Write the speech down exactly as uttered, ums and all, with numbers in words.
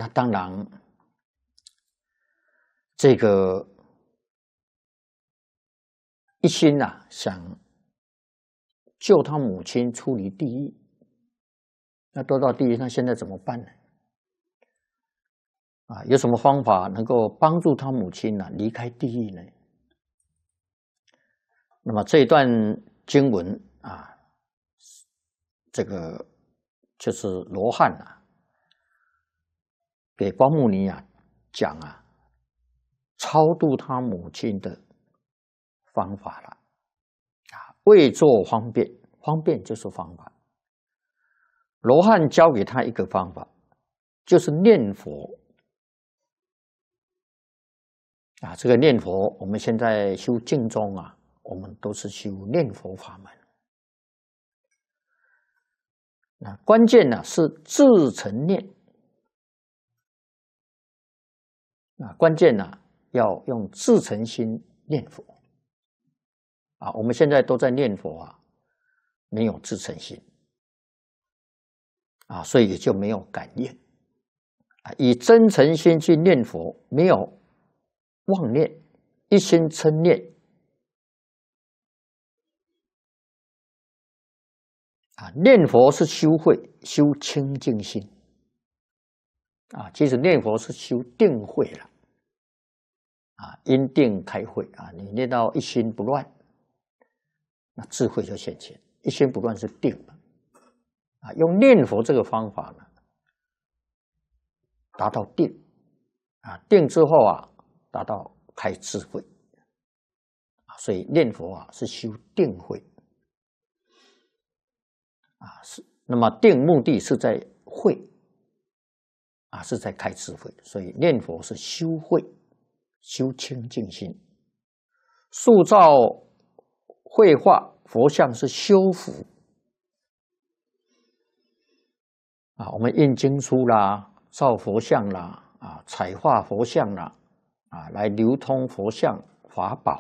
那当然，这个一心呐、啊、想救他母亲出离地狱，那都到地狱，那现在怎么办呢？啊，有什么方法能够帮助他母亲呢、啊、离开地狱呢？那么这一段经文啊，这个就是罗汉啊，给光目尼啊讲啊，超度他母亲的方法了啊，为做方便，方便就是方法。罗汉教给他一个方法，就是念佛啊。这个念佛，我们现在修净宗啊，我们都是修念佛法门。那关键呢是自诚念啊，关键呢要用自诚心念佛啊。我们现在都在念佛啊，没有自诚心啊，所以也就没有感应啊。以真诚心去念佛，没有妄念，一心嗔念啊。念佛是修慧，修清净心啊。其实念佛是修定慧了啊，因定开慧啊。你念到一心不乱，那智慧就现前。一心不乱是定啊。用念佛这个方法呢，达到定啊，定之后啊，达到开智慧啊。所以念佛啊是修定慧啊，是那么定目的是在慧啊，是在开智慧。所以念佛是修慧，修清净心。塑造绘画佛像是修福啊。我们印经书啦，造佛像啦，啊，彩画佛像啦，啊，来流通佛像法宝